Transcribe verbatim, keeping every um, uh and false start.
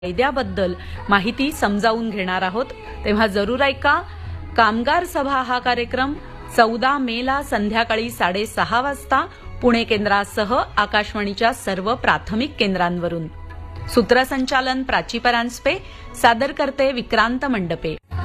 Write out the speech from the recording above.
कायद्याबद्दल माहिती समजावून घेणार आहोत, तेव्हा जरूर ऐका. कामगार सभा हा कार्यक्रम चौदा मे ला संध्याकाळी साडेसहा वाजता पुणे केंद्रासह आकाशवाणीच्या सर्व प्राथमिक केंद्रांवरून. सूत्रसंचालन प्राची परांजपे, सादर करते विक्रांत मंडपे.